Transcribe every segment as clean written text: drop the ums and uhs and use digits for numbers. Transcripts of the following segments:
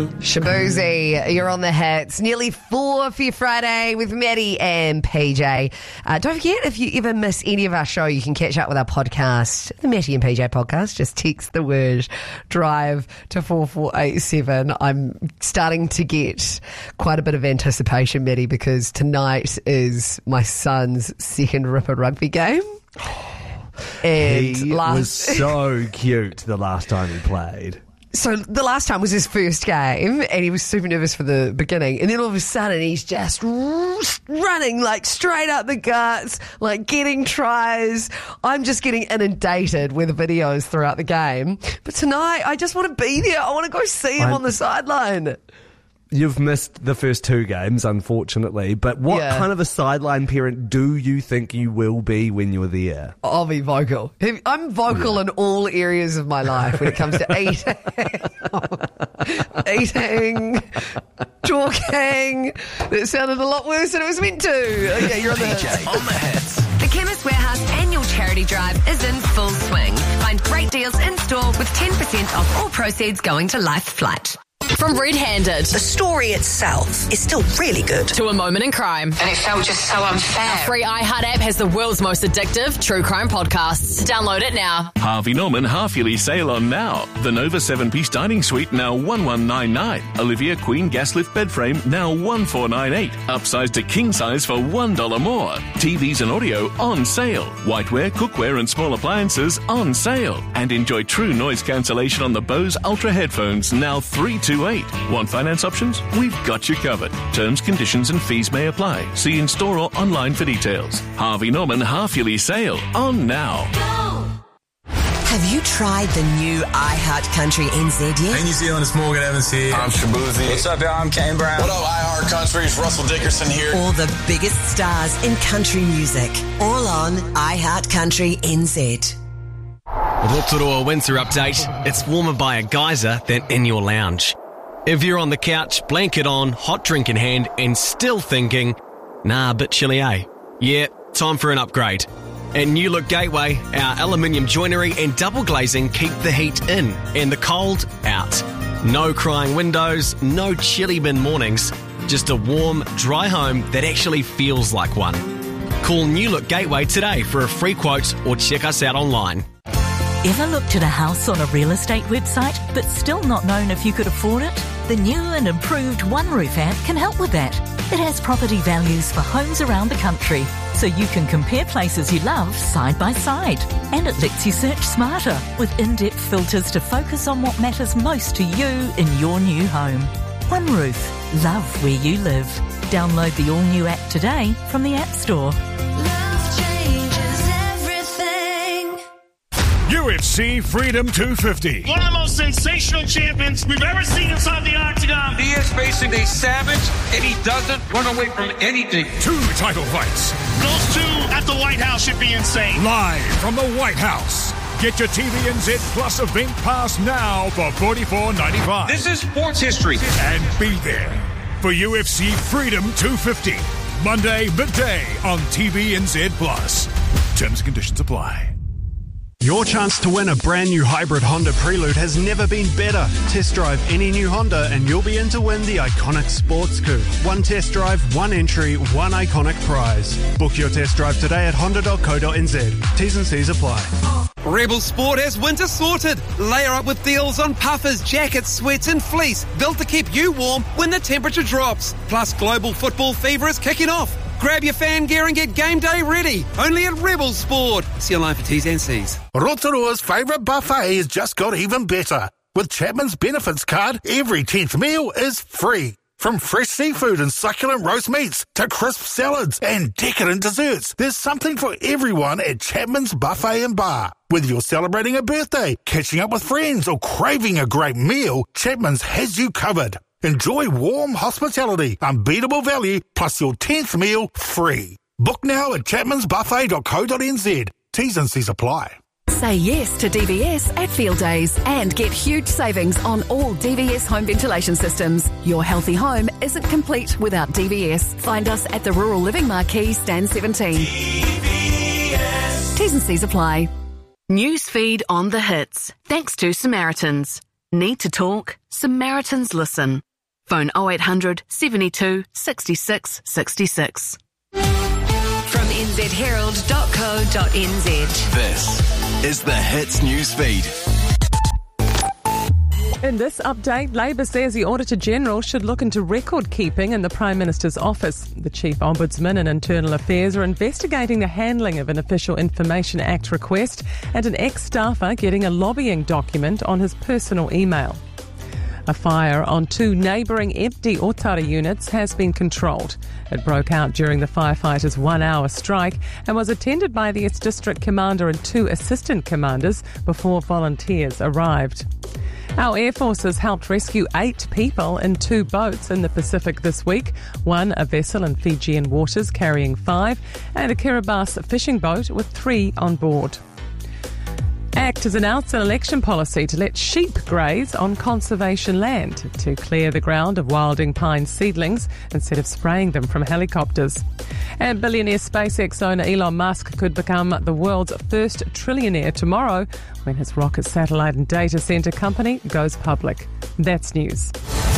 Shaboozey, you're on the hits. Nearly 4 for your Friday with Maddie and PJ. Don't forget, if you ever miss any of our show, you can catch up with our podcast, the Maddie and PJ podcast. Just text the word drive to 4487. I'm starting to get quite a bit of anticipation, Maddie, because tonight is my son's second Ripper rugby game. And he was so cute the last time he played. So the last time was his first game and he was super nervous for the beginning, and then all of a sudden he's just running like straight up the guts, like getting tries. I'm just getting inundated with videos throughout the game. But tonight I just want to be there. I want to go see him on the sideline. You've missed the first 2 games, unfortunately, but what kind of a sideline parent do you think you will be when you're there? I'll be vocal. I'm vocal in all areas of my life when it comes to eating, talking. That sounded a lot worse than it was meant to. Okay, you're on the hits. On the hits. The Chemist Warehouse annual charity drive is in full swing. Find great deals in store with 10% off all proceeds going to Life Flight. From Red Handed. The story itself is still really good. To A Moment in Crime. And it felt just so unfair. Our free iHeart app has the world's most addictive true crime podcasts. Download it now. Harvey Norman half-yearly sale on now. The Nova 7-piece dining suite now $1,199. Olivia Queen gas lift bed frame now $1,498. Upsized to king size for $1 more. TVs and audio on sale. Whiteware, cookware and small appliances on sale. And enjoy true noise cancellation on the Bose Ultra headphones now $328. Want finance options? We've got you covered. Terms, conditions and fees may apply. See in store or online for details. Harvey Norman half-yearly sale on now. Have you tried the new iHeart Country NZ yet? Hey New Zealand, it's Morgan Evans here. I'm Shaboozey. What's up, y'all? I'm Kane Brown. What up, iHeart Country? It's Russell Dickerson here. All the biggest stars in country music. All on iHeart Country NZ. Rotorua winter update. It's warmer by a geyser than in your lounge. If you're on the couch, blanket on, hot drink in hand, and still thinking, nah, a bit chilly, eh? Yeah, time for an upgrade. At New Look Gateway, our aluminium joinery and double glazing keep the heat in and the cold out. No crying windows, no chilly bin mornings, just a warm, dry home that actually feels like one. Call New Look Gateway today for a free quote or check us out online. Ever looked at a house on a real estate website but still not known if you could afford it? The new and improved One Roof app can help with that. It has property values for homes around the country, so you can compare places you love side by side. And it lets you search smarter with in-depth filters to focus on what matters most to you in your new home. One Roof. Love where you live. Download the all-new app today from the App Store. UFC Freedom 250. One of the most sensational champions we've ever seen inside the octagon. He is facing a savage, and he doesn't run away from anything. 2 title fights. Those 2 at the White House should be insane. Live from the White House. Get your TVNZ Plus event pass now for $44.95. This is sports history. And be there for UFC Freedom 250. Monday, midday on TVNZ Plus. Terms and conditions apply. Your chance to win a brand new hybrid Honda Prelude has never been better. Test drive any new Honda and you'll be in to win the iconic sports coupe. 1 test drive, 1 entry, 1 iconic prize. Book your test drive today at honda.co.nz. T's and C's apply. Rebel Sport has winter sorted. Layer up with deals on puffers, jackets, sweats and fleece, built to keep you warm when the temperature drops. Plus global football fever is kicking off. Grab your fan gear and get game day ready. Only at Rebel Sport. See online for T's and C's. Rotorua's favourite buffet has just got even better. With Chapman's Benefits card, every 10th meal is free. From fresh seafood and succulent roast meats to crisp salads and decadent desserts, there's something for everyone at Chapman's Buffet and Bar. Whether you're celebrating a birthday, catching up with friends or craving a great meal, Chapman's has you covered. Enjoy warm hospitality, unbeatable value, plus your 10th meal free. Book now at chapmansbuffet.co.nz. T's and C's apply. Say yes to DVS at Field Days and get huge savings on all DVS home ventilation systems. Your healthy home isn't complete without DVS. Find us at the Rural Living Marquee, Stand 17. DVS. T's and C's apply. Newsfeed on the hits. Thanks to Samaritans. Need to talk? Samaritans listen. Phone 0800 72 66 66. From nzherald.co.nz. This is the Hits News Feed. In this update, Labour says the Auditor-General should look into record-keeping in the Prime Minister's office. The Chief Ombudsman and Internal Affairs are investigating the handling of an Official Information Act request and an ex-staffer getting a lobbying document on his personal email. A fire on 2 neighbouring empty Otara units has been controlled. It broke out during the firefighters' 1-hour strike and was attended by the District Commander and 2 assistant commanders before volunteers arrived. Our Air Forces helped rescue 8 people in 2 boats in the Pacific this week. One, a vessel in Fijian waters carrying 5, and a Kiribati fishing boat with 3 on board. ACT has announced an election policy to let sheep graze on conservation land to clear the ground of wilding pine seedlings instead of spraying them from helicopters. And billionaire SpaceX owner Elon Musk could become the world's first trillionaire tomorrow when his rocket satellite and data centre company goes public. That's news.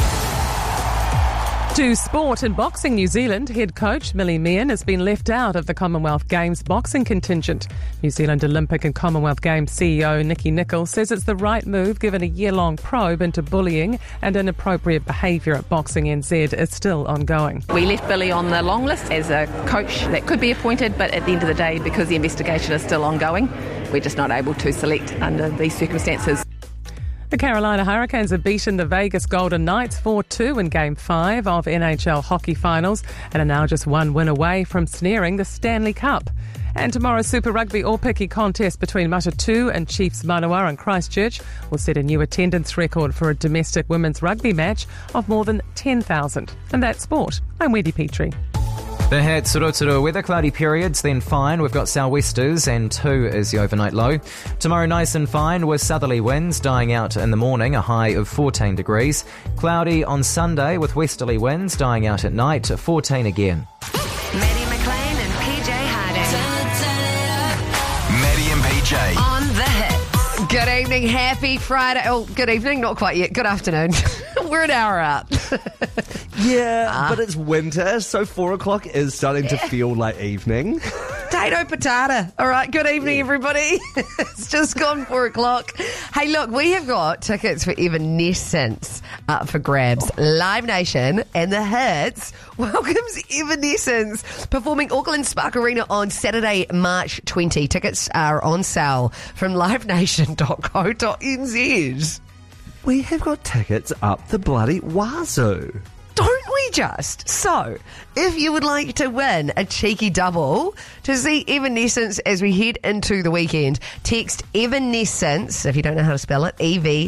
To sport and boxing, New Zealand head coach Millie Meehan has been left out of the Commonwealth Games boxing contingent. New Zealand Olympic and Commonwealth Games CEO Nikki Nicol says it's the right move given a year-long probe into bullying and inappropriate behaviour at Boxing NZ is still ongoing. We left Billy on the long list as a coach that could be appointed, but at the end of the day, because the investigation is still ongoing, we're just not able to select under these circumstances. The Carolina Hurricanes have beaten the Vegas Golden Knights 4-2 in Game 5 of NHL hockey finals and are now just 1 win away from snaring the Stanley Cup. And tomorrow's Super Rugby All-Piki contest between Matatu and Chiefs Manawa and Christchurch will set a new attendance record for a domestic women's rugby match of more than 10,000. And that's sport. I'm Wendy Petrie. The Hits, Rotoro weather, cloudy periods, then fine. We've got sou'westers and 2 is the overnight low. Tomorrow nice and fine with southerly winds dying out in the morning, a high of 14 degrees. Cloudy on Sunday with westerly winds dying out at night, 14 again. Maddie McLean and PJ Harding. Maddie and PJ. On the Hits. Good evening, happy Friday. Oh, good evening, not quite yet. Good afternoon. We're an hour up. Yeah, but it's winter, so 4 o'clock is starting to feel like evening. Potato, potato. All right, good evening, everybody. It's just gone 4 o'clock. Hey, look, we have got tickets for Evanescence up for grabs. Live Nation and the Hits welcomes Evanescence performing Auckland Spark Arena on Saturday, March 20. Tickets are on sale from livenation.co.nz. We have got tickets up the bloody wazoo. Don't we just? So, if you would like to win a cheeky double to see Evanescence as we head into the weekend, text Evanescence, if you don't know how to spell it,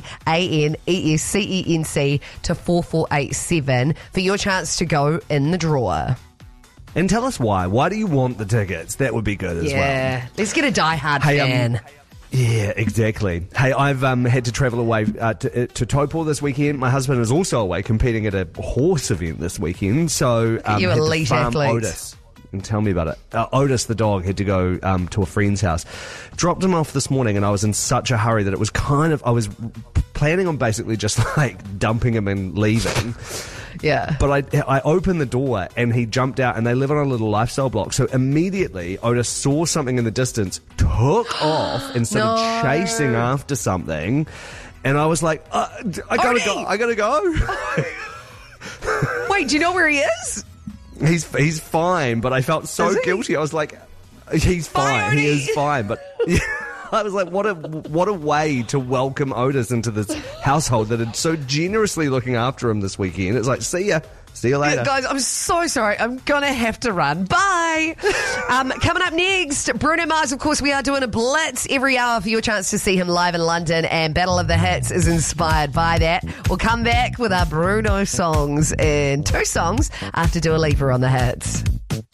EVANESCENC to 4487 for your chance to go in the draw. And tell us why. Why do you want the tickets? That would be good as well. Yeah, let's get a diehard fan. Yeah, exactly. Hey, I've had to travel away to Taupo this weekend. My husband is also away competing at a horse event this weekend. So you had elite to farm athletes. Otis. And tell me about it. Otis, the dog, had to go to a friend's house. Dropped him off this morning, and I was in such a hurry that it was I was planning on basically just like dumping him and leaving. Yeah. But I opened the door and he jumped out, and they live on a little lifestyle block. So immediately Otis saw something in the distance, took off and started chasing after something. And I was like, I gotta go. Wait, do you know where he is? He's fine, but I felt so guilty. I was like, he's fine. He is fine. But yeah, I was like, what a way to welcome Otis into this household that had so generously looking after him this weekend. It's like, see you later. Guys, I'm so sorry. I'm going to have to run. Bye. Coming up next, Bruno Mars. Of course, we are doing a blitz every hour for your chance to see him live in London, and Battle of the Hits is inspired by that. We'll come back with our Bruno songs and 2 songs after Dua Lipa on the Hits.